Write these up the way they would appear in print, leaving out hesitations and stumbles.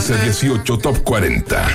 15-18 Top 40.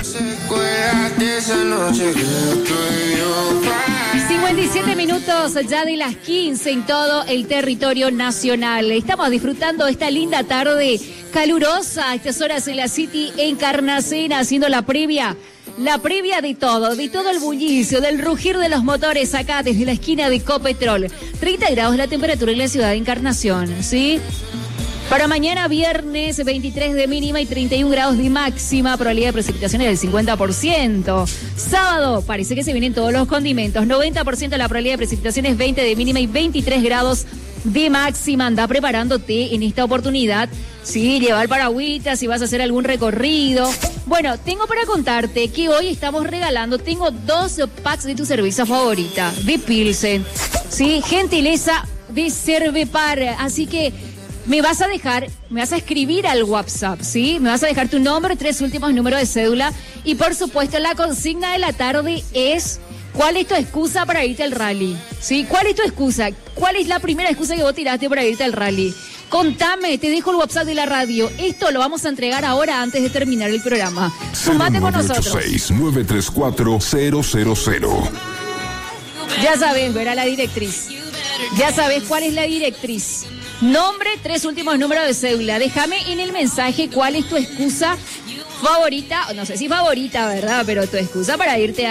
57 minutos ya de las 15 en todo el territorio nacional. Estamos disfrutando esta linda tarde calurosa a estas horas en la City Encarnacena, haciendo la previa de todo el bullicio, del rugir de los motores acá desde la esquina de Copetrol. 30 grados la temperatura en la ciudad de Encarnación, ¿sí? Para mañana viernes 23 de mínima y 31 grados de máxima, probabilidad de precipitaciones del 50%. Sábado parece que se vienen todos los condimentos, 90% la probabilidad de precipitaciones, 20 de mínima y 23 grados de máxima. Anda preparándote en esta oportunidad, sí, llevar paragüitas si vas a hacer algún recorrido. Bueno, tengo para contarte que hoy estamos regalando, tengo 2 packs de tu cerveza favorita, de Pilsen, sí, gentileza de Cervepar, así que me vas a escribir al WhatsApp, ¿sí? Me vas a dejar tu nombre, 3 últimos números de cédula y por supuesto la consigna de la tarde es: ¿cuál es tu excusa para irte al rally? ¿Sí? ¿Cuál es tu excusa? ¿Cuál es la primera excusa que vos tiraste para irte al rally? Contame, te dejo el WhatsApp de la radio. Esto lo vamos a entregar ahora antes de terminar el programa. Sumate con nosotros. 0986-934-000. Ya sabes, verá la directriz. Ya sabes cuál es la directriz. Nombre, 3 últimos números de cédula. Déjame en el mensaje cuál es tu excusa favorita, no sé si favorita, ¿verdad? Pero tu excusa para irte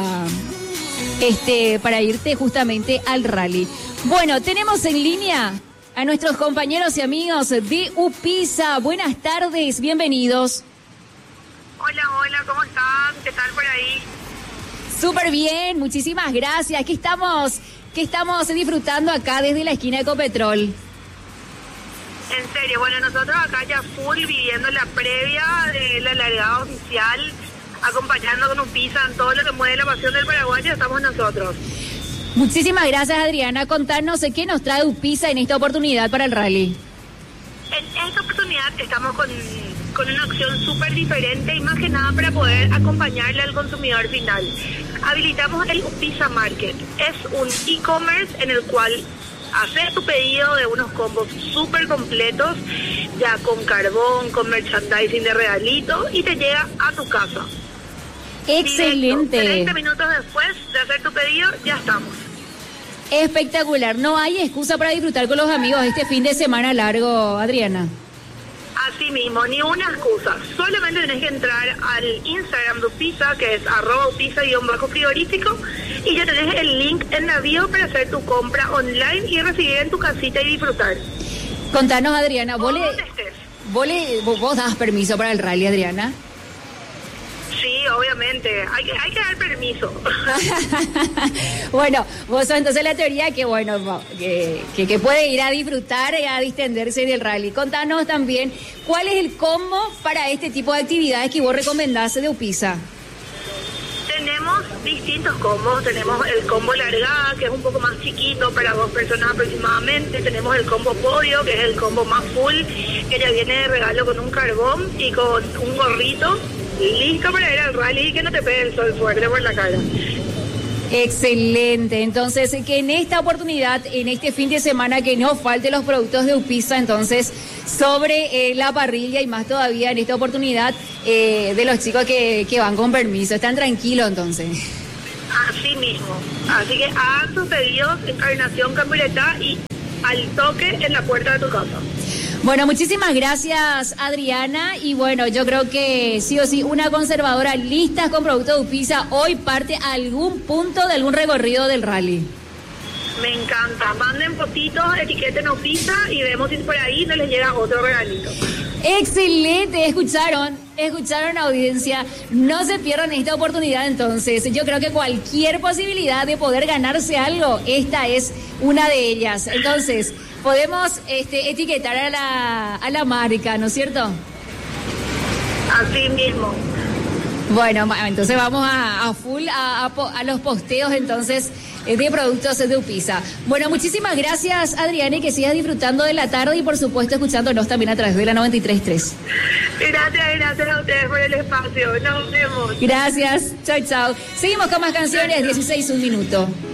para irte justamente al rally. Bueno, tenemos en línea a nuestros compañeros y amigos de UPISA. Buenas tardes, bienvenidos. Hola, ¿cómo están? ¿Qué tal por ahí? Súper bien, muchísimas gracias. ¿Qué estamos disfrutando acá desde la esquina de Copetrol? En serio, bueno, nosotros acá ya full viviendo la previa de la largada oficial, acompañando con UPISA en todo lo que mueve la pasión del paraguayo, estamos nosotros. Muchísimas gracias, Adriana. Contanos qué nos trae UPISA en esta oportunidad para el rally. En esta oportunidad estamos con una opción súper diferente y más que nada para poder acompañarle al consumidor final. Habilitamos el UPISA Market. Es un e-commerce en el cual hacer tu pedido de unos combos súper completos, ya con carbón, con merchandising de regalito, y te llega a tu casa. Excelente. 30 minutos después de hacer tu pedido, ya estamos. Espectacular. No hay excusa para disfrutar con los amigos este fin de semana largo, Adriana. Así mismo, ni una excusa. Solamente tenés que entrar al Instagram de UPISA, que es @UPISA_frigorífico, y ya tenés el link en la bio para hacer tu compra online y recibir en tu casita y disfrutar. Contanos, Adriana, ¿vos das permiso para el rally, Adriana? Sí, obviamente, hay que dar permiso. Bueno, vos sos entonces la teoría que puede ir a disfrutar y a distenderse del rally. Contanos también, ¿cuál es el combo para este tipo de actividades que vos recomendás de UPISA? Tenemos distintos combos, tenemos el combo largada, que es un poco más chiquito, para 2 personas aproximadamente, tenemos el combo podio, que es el combo más full, que ya viene de regalo con un carbón y con un gorrito, listo para ir al rally y que no te pegue el sol fuerte por la cara. Excelente, entonces que en esta oportunidad, en este fin de semana, que no falten los productos de UPISA, entonces sobre la parrilla y más todavía en esta oportunidad de los chicos que van con permiso, están tranquilos entonces. Así mismo, así que hagan sus pedidos, Encarnación, Camioneta y al toque en la puerta de tu casa. Bueno, muchísimas gracias, Adriana, y bueno, yo creo que sí o sí, una conservadora lista con productos de UPISA hoy parte a algún punto de algún recorrido del rally. Me encanta, manden fotitos, etiqueten UPISA y vemos si por ahí no les llega otro regalito. Excelente, escucharon audiencia, no se pierdan esta oportunidad entonces, yo creo que cualquier posibilidad de poder ganarse algo, esta es una de ellas, entonces podemos etiquetar a la marca, ¿no es cierto? Así mismo. Bueno, entonces vamos a full a los posteos entonces de productos de UPISA. Bueno, muchísimas gracias, Adriana, y que sigas disfrutando de la tarde y por supuesto escuchándonos también a través de la 93.3. Gracias a ustedes por el espacio. Nos vemos. Gracias. Chau. Seguimos con más canciones. 16, un minuto.